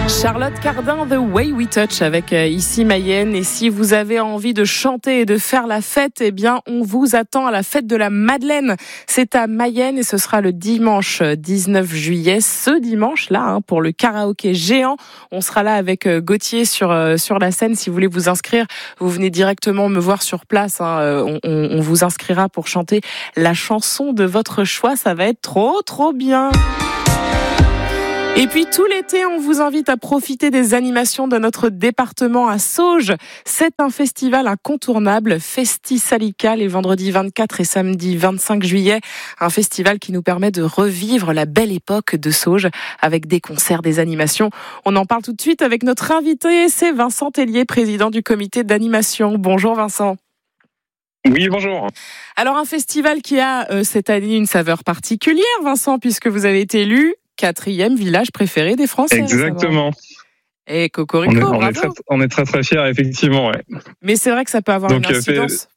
Charlotte Cardin, The Way We Touch avec ici Mayenne. Et si vous avez envie de chanter et de faire la fête, eh bien, on vous attend à la fête de la Madeleine. C'est à Mayenne et ce sera le dimanche 19 juillet. Ce dimanche-là, pour le karaoké géant. On sera là avec Gauthier sur la scène. Si vous voulez vous inscrire, vous venez directement me voir sur place. On vous inscrira pour chanter la chanson de votre choix. Ça va être trop bien. Et puis tout l'été, on vous invite à profiter des animations de notre département à Sauges. C'est un festival incontournable, Festisalica, les vendredis 24 et samedi 25 juillet. Un festival qui nous permet de revivre la belle époque de Sauges avec des concerts, des animations. On en parle tout de suite avec notre invité, c'est Vincent Tellier, président du comité d'animation. Bonjour Vincent. Oui, bonjour. Alors un festival qui a cette année une saveur particulière, Vincent, puisque vous avez été élu 4e village préféré des Français. Exactement. Et cocorico, on est très fiers, effectivement. Ouais. Mais c'est vrai que ça peut avoir une incidence.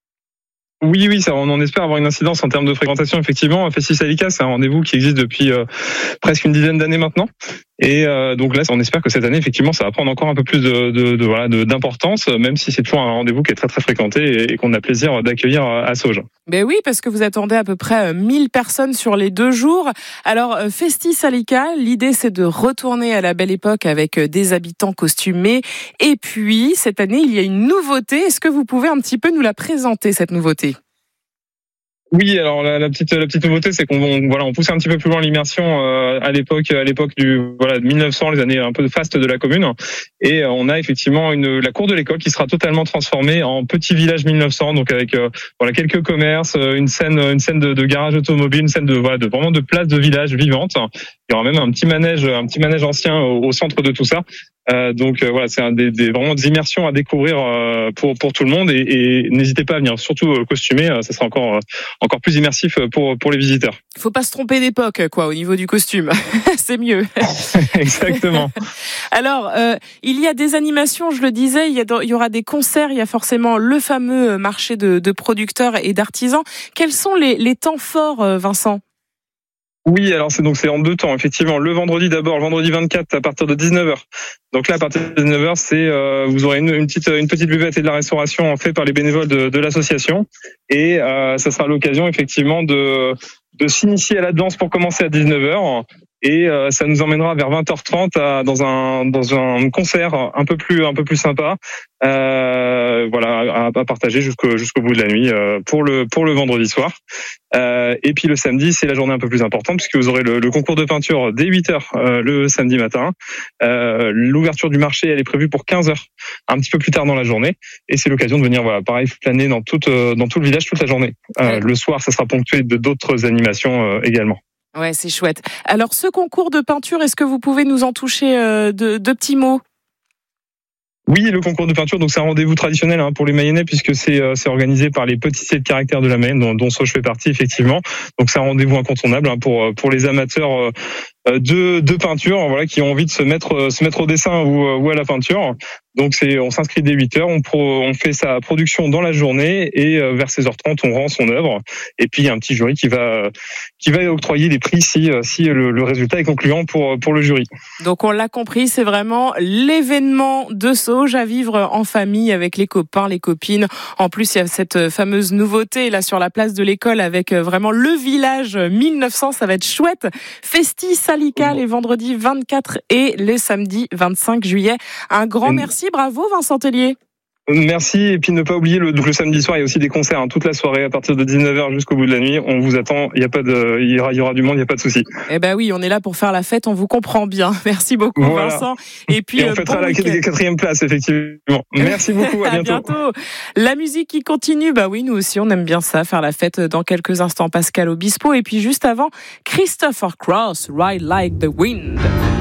Oui, ça, on espère avoir une incidence en termes de fréquentation, effectivement. Festisalica, c'est un rendez-vous qui existe depuis presque une dizaine d'années maintenant. Et donc là, on espère que cette année, effectivement, ça va prendre encore un peu plus d'importance, même si c'est toujours un rendez-vous qui est très fréquenté et qu'on a plaisir d'accueillir à Sauges. Ben oui, parce que vous attendez à peu près 1000 personnes sur les 2 jours. Alors, Festisalica, l'idée, c'est de retourner à la belle époque avec des habitants costumés. Et puis, cette année, il y a une nouveauté. Est-ce que vous pouvez un petit peu nous la présenter, cette nouveauté ? Oui, alors la petite nouveauté, c'est qu'on poussait un petit peu plus loin l'immersion à l'époque de 1900, les années un peu fastes de la commune, et on a effectivement la cour de l'école qui sera totalement transformée en petit village 1900, donc avec quelques commerces, une scène de garage automobile, une scène vraiment de place de village vivante. Il y aura même un petit manège ancien au centre de tout ça. C'est vraiment des immersions à découvrir pour tout le monde, et n'hésitez pas à venir, surtout costumé, ça sera encore plus immersif pour les visiteurs. Il faut pas se tromper d'époque, au niveau du costume. C'est mieux. Exactement. Alors, il y a des animations, je le disais, il y aura des concerts, il y a forcément le fameux marché de producteurs et d'artisans. Quels sont les temps forts, Vincent ? Oui, alors c'est en 2 temps, effectivement. Le vendredi 24 à partir de 19h. Donc là, à partir de 19h, vous aurez une petite buvette et de la restauration fait par les bénévoles de l'association, et ça sera l'occasion effectivement de s'initier à la danse pour commencer à 19h. Et ça nous emmènera vers 20h30 dans un concert un peu plus sympa, à partager jusqu'au bout de la nuit pour le vendredi soir. Et puis le samedi, c'est la journée un peu plus importante, puisque vous aurez le concours de peinture dès 8h le samedi matin. L'ouverture du marché, elle est prévue pour 15h, un petit peu plus tard dans la journée, et c'est l'occasion de venir planer dans tout le village toute la journée. Le soir, ça sera ponctué de d'autres animations également. Ouais, c'est chouette. Alors, ce concours de peinture, est-ce que vous pouvez nous en toucher de petits mots ? Oui, le concours de peinture, donc c'est un rendez-vous traditionnel pour les Mayennais, puisque c'est organisé par les pâtissiers de caractère de la Mayenne, dont Sauges fait partie, effectivement. Donc c'est un rendez-vous incontournable pour les amateurs de peinture, qui ont envie de se mettre au dessin ou à la peinture. Donc on s'inscrit dès 8h, on fait sa production dans la journée, et vers 16h30 on rend son œuvre, et puis il y a un petit jury qui va octroyer les prix si le résultat est concluant pour le jury. Donc on l'a compris, c'est vraiment l'événement de Sauges à vivre en famille avec les copains, les copines. En plus, il y a cette fameuse nouveauté là sur la place de l'école avec vraiment le village 1900, ça va être chouette. Festisalica les vendredis 24 et les samedis 25 juillet. Un grand merci, bravo Vincent Tellier. Merci, et puis ne pas oublier le samedi soir, il y a aussi des concerts toute la soirée à partir de 19h jusqu'au bout de la nuit. On vous attend, il y aura du monde, il n'y a pas de souci. Eh ben oui, on est là pour faire la fête, on vous comprend bien. Merci beaucoup Vincent. Et puis on fêtera la 4e place, effectivement. Merci beaucoup, à bientôt. La musique qui continue, oui, nous aussi on aime bien ça, faire la fête. Dans quelques instants, Pascal Obispo, et puis juste avant, Christopher Cross, Ride Like the Wind.